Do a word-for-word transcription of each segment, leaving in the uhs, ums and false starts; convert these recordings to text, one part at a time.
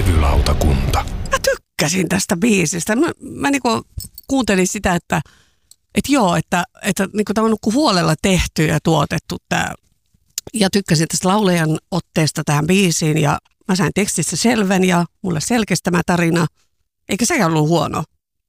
levylautakunta. Mä tykkäsin tästä biisistä. Mä, mä niinku kuuntelin sitä, että et joo, että, että niinku tämä on huolella tehty ja tuotettu tää. Ja tykkäsin tästä laulajan otteesta tähän biisiin ja mä sain tekstissä selvän ja mulle selkesi tämä tarina. Eikä sekään ollut huono.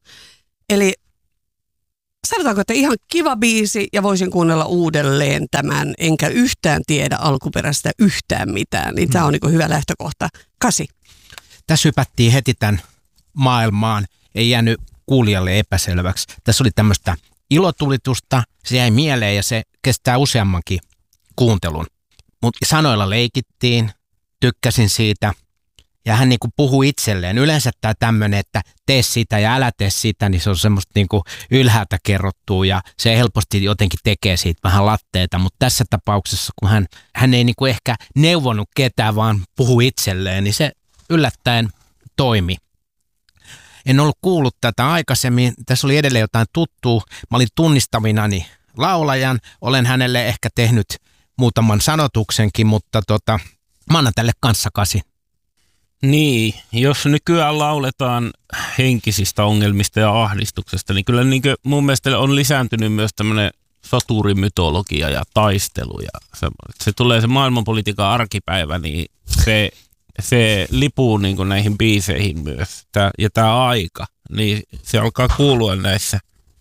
Eli sanotaanko, että ihan kiva biisi ja voisin kuunnella uudelleen tämän, enkä yhtään tiedä alkuperäistä yhtään mitään. Niin tämä on niin hyvä lähtökohta. Kasi. Tässä hypättiin heti tämän maailmaan. Ei jäänyt kuulijalle epäselväksi. Tässä oli tämmöistä ilotulitusta. Se jäi mieleen ja se kestää useammankin kuuntelun. Mutta sanoilla leikittiin. Tykkäsin siitä. Ja hän niinku puhuu itselleen. Yleensä tämä tämmöinen, että tee sitä ja älä tee sitä, niin se on semmoista niinku ylhäältä kerrottua ja se helposti jotenkin tekee siitä vähän latteita. Mutta tässä tapauksessa, kun hän, hän ei niinku ehkä neuvonut ketään, vaan puhuu itselleen, niin se yllättäen toimi. En ollut kuullut tätä aikaisemmin. Tässä oli edelleen jotain tuttua. Mä olin tunnistavinani laulajan. Olen hänelle ehkä tehnyt muutaman sanotuksenkin, mutta tota, mä annan tälle kanssakasi. Niin, jos nykyään lauletaan henkisistä ongelmista ja ahdistuksesta, niin kyllä niin mun mielestä on lisääntynyt myös tämmöinen soturimytologia ja taistelu. Ja se, se tulee se maailmanpolitiikan arkipäivä, niin se, se lipuu niin kuin näihin biiseihin myös. Tää, ja tämä aika, niin se alkaa kuulua näissä,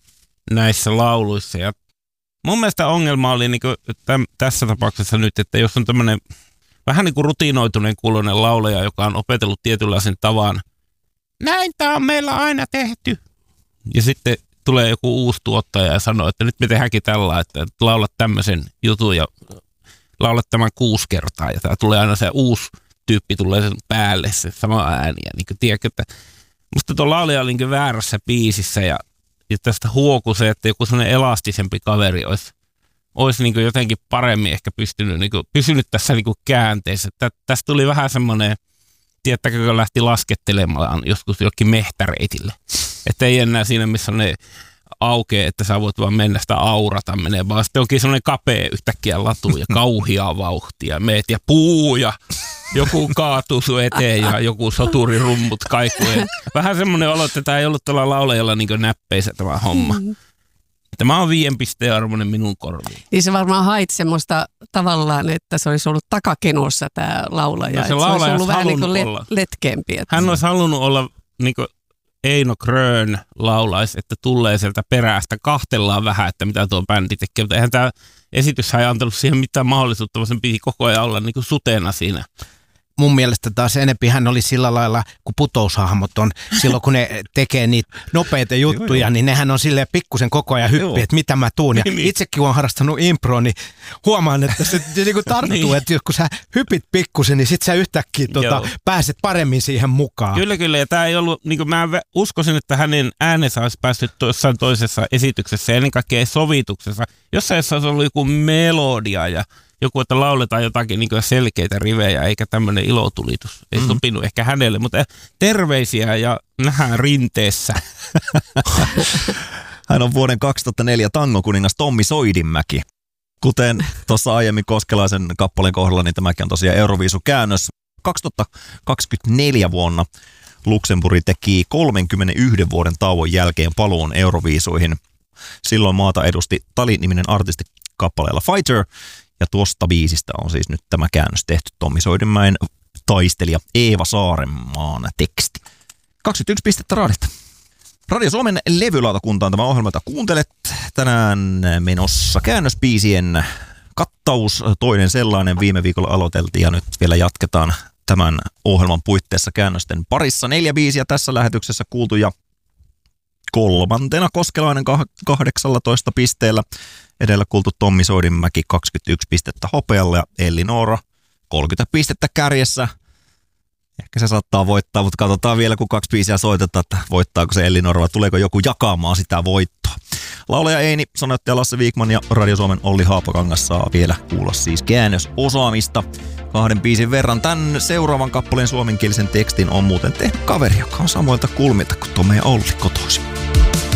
näissä lauluissa. Ja mun mielestä ongelma oli niin kuin täm, tässä tapauksessa nyt, että jos on tämmöinen vähän niin kuin rutinoituneen kuuloinen laulaja, joka on opetellut tietynlaisen tavan. Näin tämä on meillä aina tehty. Ja sitten tulee joku uusi tuottaja ja sanoo, että nyt me tehdäänkin tällä, että laulat tämmöisen jutun ja laulat tämän kuusi kertaa. Ja tämä tulee aina se uusi tyyppi tulee sen päälle, se sama ääni. Ja niin kuin tiedätkö, että musta tuo laulaja oli niin väärässä biisissä ja, ja tästä huoku se, että joku sellainen elastisempi kaveri olisi olisi niin kuin jotenkin paremmin ehkä pystynyt, niin kuin, pysynyt tässä niin kuin käänteessä. Tä, tästä tuli vähän semmoinen, tiedättekö, kun lähti laskettelemaan joskus jokin mehtäreitille. Että ei enää siinä, missä ne aukeaa, että sä voit vaan mennä sitä aurata menee, vaan sitten onkin semmoinen kapea yhtäkkiä latu ja kauhiaa vauhtia. Meet ja puu ja joku kaatuu sun eteen ja joku soturirummut kaikuu. Vähän semmoinen olo, että tämä ei ollut tuolla laulajalla niin kuin näppeissä tämä homma. Tämä on viiden pisteen arvoinen minun korviin. Niin se varmaan hait semmoista tavallaan, että se olisi ollut takakenossa tämä laulaja. No se, se laulaja olisi ollut vähän niin kuin let, olla. letkeämpi. Että hän olisi halunnut olla niin kuin Eino Grön laulaisi, että tulee sieltä perästä, kahtellaan vähän, että mitä tuo bändi tekee. Mutta eihän tämä esitys ei antanut siihen mitään mahdollisuutta, vaan sen piti koko ajan olla niin kuin sutena siinä. Mun mielestä taas enempi hän oli sillä lailla, kun putoushahmot on, silloin kun ne tekee niitä nopeita juttuja, niin nehän on silleen pikkusen koko ajan hyppi, että mitä mä tuun. Ja itsekin kun olen harrastanut improa, niin huomaan, että se, se niin kuin tarttuu, niin. Että kun sä hypit pikkusen, niin sit sä yhtäkkiä tota, pääset paremmin siihen mukaan. Kyllä, kyllä. Ja tää ei ollut, niin kuin mä uskoisin, että hänen äänensä olisi päässyt jossain toisessa esityksessä ja ennen kaikkea sovituksessa. Jossain olisi ollut joku melodia ja joku, että lauletaan jotakin niin kuin selkeitä rivejä, eikä tämmöinen ilotulitus. Ei mm. sopinut ehkä hänelle, mutta terveisiä ja nähdään rinteessä. Hän on vuoden kaksituhattaneljä tangokuningas Tommi Soidinmäki. Kuten tuossa aiemmin Koskelaisen kappaleen kohdalla, niin tämäkin on tosiaan Euroviisukäännös. kaksituhattakaksikymmentäneljä vuonna Luxemburg teki kolmenkymmenenyhden vuoden tauon jälkeen paluun Euroviisuihin. Silloin maata edusti Tali-niminen artisti kappaleella Fighter. Ja tuosta biisistä on siis nyt tämä käännös tehty Tommi Soidinmäen taistelija Eeva Saarenmaan teksti. kaksikymmentäyksi pistettä raadilta. Radio Suomen levylautakunta on tämä ohjelma, jota kuuntelet. Tänään menossa käännösbiisien kattaus, toinen sellainen viime viikolla aloiteltiin ja nyt vielä jatketaan tämän ohjelman puitteissa käännösten parissa. Neljä biisiä tässä lähetyksessä kuultu ja kolmantena Koskelainen kahdeksallatoista pisteellä. Edellä kuultu Tommi Soidinmäki kaksikymmentäyksi pistettä hopealla ja Elli Noora kolmekymmentä pistettä kärjessä. Ehkä se saattaa voittaa, mutta katsotaan vielä, kun kaksi biisiä soitetaan, että voittaako se Elli Noora vai tuleeko joku jakamaan sitä voittoa. Laulaja Eini, sanoittaja Lasse Viikman ja Radio Suomen Olli Haapakangas saa vielä kuulla siis käännösosaamista kahden biisin verran. Tän seuraavan kappaleen suomenkielisen tekstin on muuten tehnyt kaveri, joka on samoilta kulmilta kuin tuo meidän Olli kotoisin.